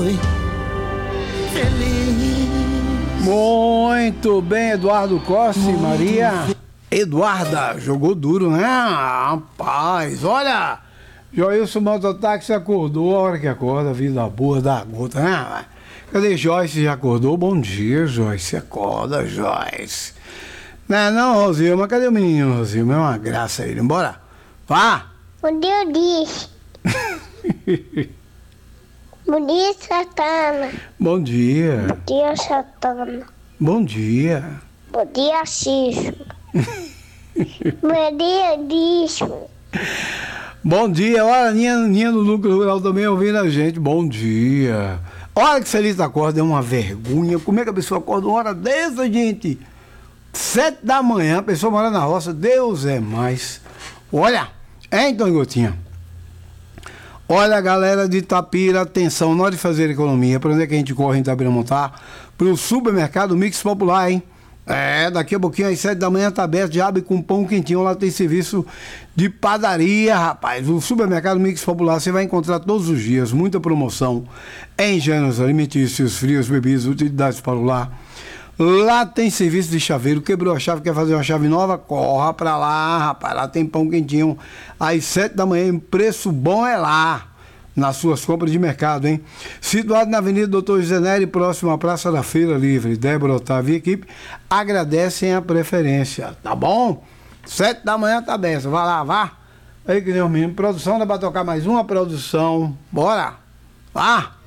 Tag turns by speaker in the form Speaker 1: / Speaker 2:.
Speaker 1: Muito bem, Eduardo Costa e Maria Eduarda. Jogou duro, né? Rapaz, olha, Joilson Mototáxi acordou. A hora que acorda, a vida boa da gota, né? Cadê Joyce? Já acordou? Bom dia, Joyce. Acorda, Joyce. Não, Rosilma, cadê o menino, Rosilma? É uma graça ele. Bora. Vá.
Speaker 2: Bom dia, Dias. Bom dia, Satana.
Speaker 1: Bom dia.
Speaker 2: Bom dia, Satana.
Speaker 1: Bom dia.
Speaker 2: Bom dia, Xixo. Bom dia, Disco.
Speaker 1: Bom dia. Olha, Ninha do Núcleo Rural também ouvindo a gente. Bom dia. Olha que Celita acorda, é uma vergonha. Como é que a pessoa acorda uma hora dessa, gente? 7 da manhã, a pessoa mora na roça. Deus é mais. Olha, então, Gotinha. Olha, galera de Itapira, atenção, na hora de fazer economia, para onde é que a gente corre em Itapira montar? Para o supermercado Mix Popular, hein? Daqui a pouquinho às 7 da manhã tá aberto, já abre com pão quentinho, lá tem serviço de padaria, rapaz. O supermercado Mix Popular você vai encontrar todos os dias, muita promoção em gêneros alimentícios, frios, bebidas, utilidades para o lar. Lá tem serviço de chaveiro, quebrou a chave, quer fazer uma chave nova? Corra pra lá, rapaz, lá tem pão quentinho às 7 da manhã, preço bom é lá, nas suas compras de mercado, hein? Situado na Avenida Doutor José Nery, próximo à Praça da Feira Livre. Débora, Otávio e equipe agradecem a preferência, tá bom? 7 da manhã tá aberto, vai lá, vá. Aí que nem o menino, produção, dá pra tocar mais uma produção, bora, vá.